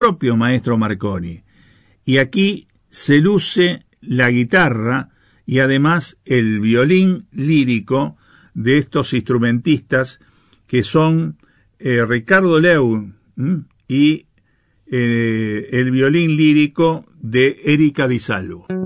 propio maestro Marconi. Y aquí se luce la guitarra y además el violín lírico de estos instrumentistas que son Ricardo Leu y el violín lírico de Erika Di Salvo.